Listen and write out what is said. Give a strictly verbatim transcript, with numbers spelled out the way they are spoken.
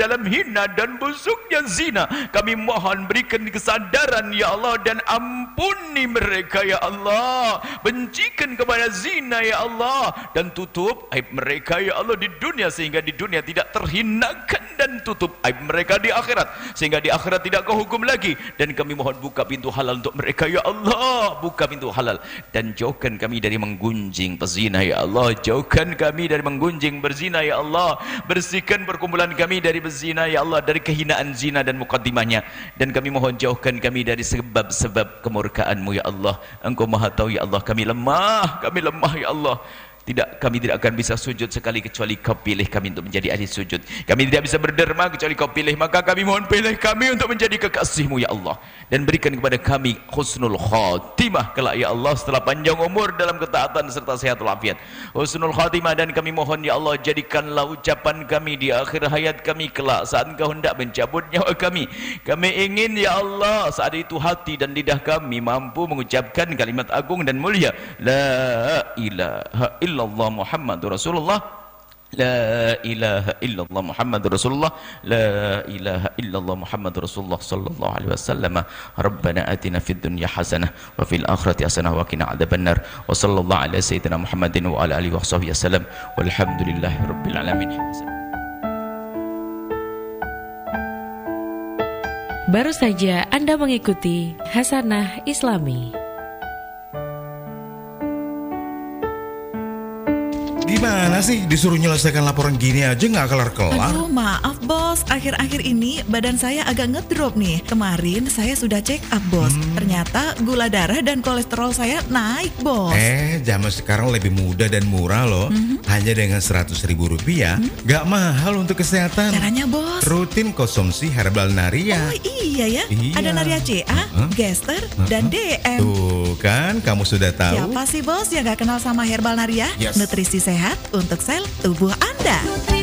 dalam hina dan busuknya zina. Kami mohon berikan kesadaran ya Allah, dan ampuni mereka ya Allah. Bencikan kepada zina ya Allah, dan tutup aib mereka ya Allah di dunia, sehingga di dunia tidak terhinakan, dan tutup aib mereka di akhirat, sehingga di akhirat tidak kau hukum lagi. Dan kami mohon buka pintu halal untuk mereka ya Allah, buka pintu halal, dan jauhkan kami dari menggunjing pezina ya Allah, jauhkan kami dari menggunjing berzina ya Allah, bersihkan perkumpulan kami dari berzina ya Allah, dari kehinaan zina dan mukaddimahnya. Dan kami mohon jauhkan kami dari sebab-sebab kemurkaan-Mu ya Allah. Engkau Maha tahu ya Allah, kami lemah, kami lemah ya Allah. Tidak, kami tidak akan bisa sujud sekali kecuali Kau pilih kami untuk menjadi ahli sujud. Kami tidak bisa berderma kecuali Kau pilih. Maka kami mohon pilih kami untuk menjadi kekasih-Mu ya Allah, dan berikan kepada kami husnul khatimah kelak ya Allah, setelah panjang umur dalam ketaatan serta sehat walafiat. Husnul khatimah. Dan kami mohon ya Allah, jadikanlah ucapan kami di akhir hayat kami kelak, saat Engkau hendak mencabut nyawa kami. Kami ingin ya Allah, saat itu hati dan lidah kami mampu mengucapkan kalimat agung dan mulia, la ilaha illallah illallah Muhammadur Rasulullah, la ilaha illallah Muhammadur Rasulullah, la ilaha illallah Muhammadur Rasulullah sallallahu alaihi wasallam. Rabbana atina fid dunya hasanah wa fil akhirati hasanah wa qina adzabannar. Wa sallallahu ala sayyidina Muhammadin wa ala alihi washabihi wasallam. Walhamdulillahi rabbil alamin. Baru saja Anda mengikuti Hasanah Islami. Gimana sih disuruh nyelesaikan laporan gini aja nggak kelar-kelar? Aduh maaf bos, akhir-akhir ini badan saya agak ngedrop nih. Kemarin saya sudah check up bos, hmm. ternyata gula darah dan kolesterol saya naik bos. Eh zaman sekarang lebih mudah dan murah loh, hmm. hanya dengan seratus ribu rupiah, hmm. gak mahal untuk kesehatan. Caranya bos? Rutin konsumsi herbal Naria. Oh iya ya, iya. Ada Naria C A, uh-huh. Gester, uh-huh. dan D M. Tuh kan kamu sudah tahu. Siapa sih bos yang gak kenal sama herbal Naria? Yes. Nutrisi sehat untuk sel tubuh Anda.